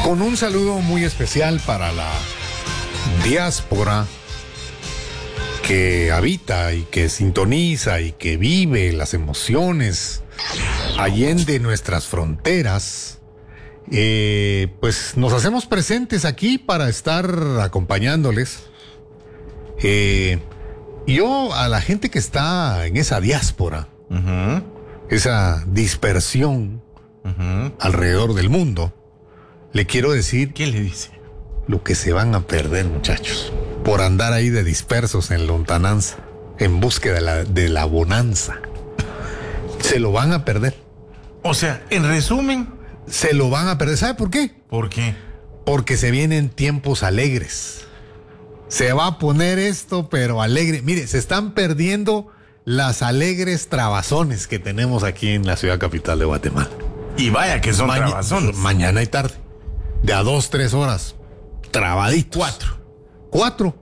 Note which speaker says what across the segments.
Speaker 1: Con un saludo muy especial para la diáspora que habita y que sintoniza y que vive las emociones allende nuestras fronteras. Pues nos hacemos presentes aquí para estar acompañándoles. Yo a la gente que está en esa diáspora, esa dispersión alrededor del mundo, le quiero decir...
Speaker 2: ¿Qué le dice?
Speaker 1: Lo que se van a perder, muchachos, por andar ahí de dispersos en lontananza, en búsqueda de la bonanza. Se lo van a perder.
Speaker 2: O sea, en resumen...
Speaker 1: Se lo van a perder. ¿Sabe por qué?
Speaker 2: ¿Por qué?
Speaker 1: Porque se vienen tiempos alegres. Se va a poner esto, pero alegre. Mire, se están perdiendo las alegres trabazones que tenemos aquí en la ciudad capital de Guatemala.
Speaker 2: Y vaya que son trabazones.
Speaker 1: Mañana y tarde. De a 2-3 horas. Trabaditos. 4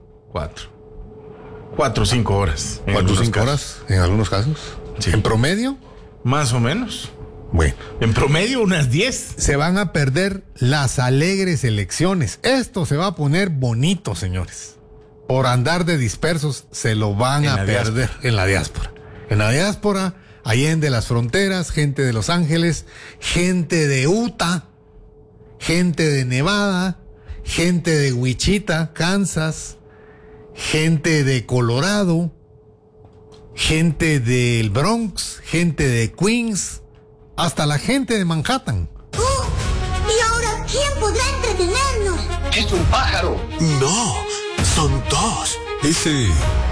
Speaker 1: o 5 horas. 4 o 5 horas en algunos casos.
Speaker 2: Sí.
Speaker 1: ¿En promedio?
Speaker 2: Más o menos.
Speaker 1: Bueno.
Speaker 2: En promedio unas 10.
Speaker 1: Se van a perder las alegres elecciones. Esto se va a poner bonito, señores. Por andar de dispersos se lo van a perder en la diáspora. En la diáspora, allende las fronteras, gente de Los Ángeles, gente de Utah, gente de Nevada, gente de Wichita, Kansas, gente de Colorado, gente del Bronx, gente de Queens, hasta la gente de Manhattan.
Speaker 3: ¡Oh! ¿Y ahora quién podrá entretenernos?
Speaker 4: ¡Es un pájaro!
Speaker 5: No, son dos. Ese